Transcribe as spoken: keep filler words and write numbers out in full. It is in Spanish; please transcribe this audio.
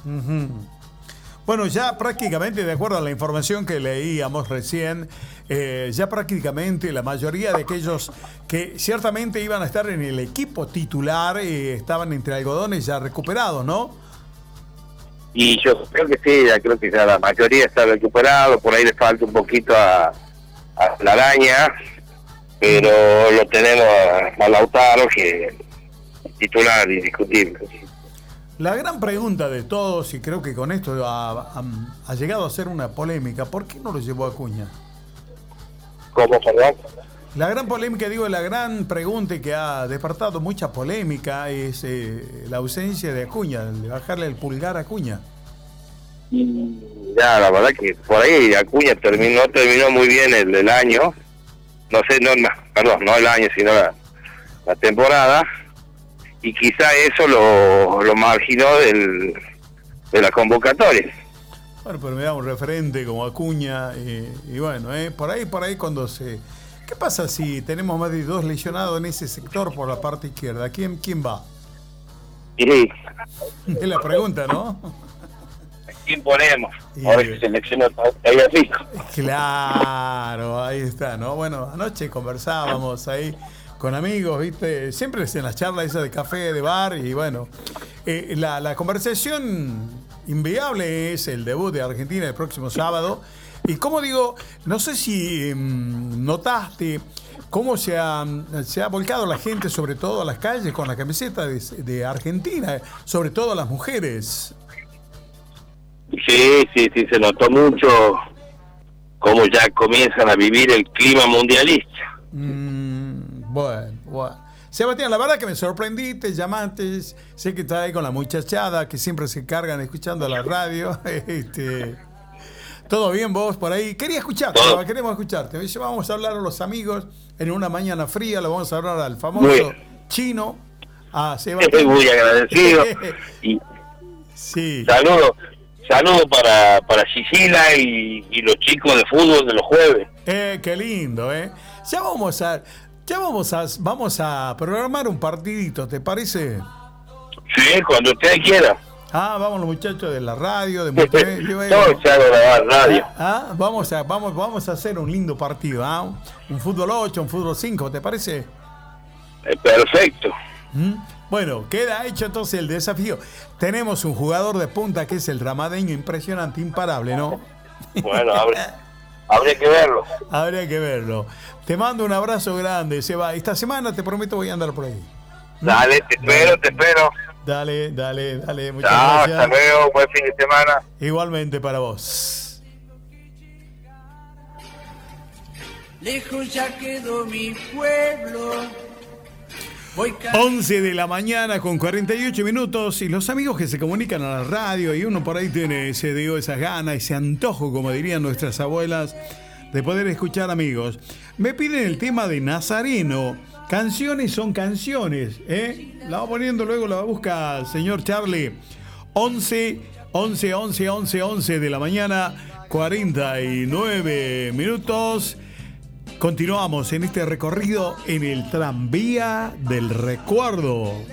Uh-huh. Bueno, ya prácticamente, de acuerdo a la información que leíamos recién, eh, ya prácticamente la mayoría de aquellos que ciertamente iban a estar en el equipo titular eh, estaban entre algodones ya recuperados, ¿no? Y yo creo que sí, ya creo que ya la mayoría está recuperado, por ahí le falta un poquito a, a la araña, pero lo tenemos a, a Lautaro, que es titular indiscutible. La gran pregunta de todos, y creo que con esto ha, ha, ha llegado a ser una polémica, ¿por qué no lo llevó a Acuña? ¿Cómo, perdón? La gran polémica, digo, la gran pregunta que ha despertado mucha polémica es eh, la ausencia de Acuña, de bajarle el pulgar a Acuña. Y ya, la verdad que por ahí Acuña terminó, terminó muy bien el, el año, no sé, no, no, perdón, no el año, sino la, la temporada, y quizá eso lo, lo marginó del, de la convocatoria. Bueno, pero me da un referente como Acuña, eh, y bueno, eh, por ahí, por ahí cuando se... ¿Qué pasa si tenemos más de dos lesionados en ese sector por la parte izquierda? ¿Quién, quién va? Sí. Es la pregunta, ¿no? ¿Quién ponemos? Y... Ahora se selecciona todavía rico. Claro, ahí está, ¿no? Bueno, anoche conversábamos ahí con amigos, ¿viste? Siempre es en las charlas esas de café, de bar, y bueno, eh, la, la conversación inviable es el debut de Argentina el próximo sábado. Y como digo, no sé si mmm, notaste cómo se ha, se ha volcado la gente, sobre todo a las calles, con la camiseta de, de Argentina, sobre todo las mujeres. Sí, sí, sí, se notó mucho cómo ya comienzan a vivir el clima mundialista. Mm, bueno, bueno. Sebastián, la verdad que me sorprendiste, llamaste, sé que estás ahí con la muchachada que siempre se cargan escuchando la radio. este, ¿Todo bien vos por ahí? Quería escucharte, ¿no? Queremos escucharte. Dice, vamos a hablar a los amigos en una mañana fría, lo vamos a hablar al famoso chino, a Sebastián. Muy agradecido. y sí. Saludos. Saludos para, para Sicilia y, y los chicos de fútbol de los jueves. Eh, qué lindo, ¿eh? Ya vamos a, ya vamos a, vamos a programar un partidito, ¿te parece? Sí, cuando usted quiera. Ah, vamos los muchachos de la radio, de Montevideo. Todo se ha grabado radio. Ah, vamos a, vamos, vamos a hacer un lindo partido, ¿ah? Un fútbol ocho, un fútbol cinco, ¿te parece? Eh, perfecto. ¿Mm? Bueno, queda hecho entonces el desafío. Tenemos un jugador de punta que es el ramadeño, impresionante, imparable, ¿no? Bueno, habría, habría que verlo. Habría que verlo. Te mando un abrazo grande, Seba. Esta semana te prometo voy a andar por ahí. Dale, te espero, dale. te espero. Dale, dale, dale. Muchas Chao, gracias. Hasta luego, buen fin de semana. Igualmente para vos. Lejos ya quedó mi pueblo. once de la mañana con cuarenta y ocho minutos, y los amigos que se comunican a la radio, y uno por ahí tiene ese, digo, esas ganas, ese antojo, como dirían nuestras abuelas, de poder escuchar amigos. Me piden el tema de Nazareno. Canciones son canciones, ¿eh? La va poniendo, luego la busca el señor Charlie. once, once, once, once, once de la mañana, cuarenta y nueve minutos. Continuamos en este recorrido en el tranvía del recuerdo.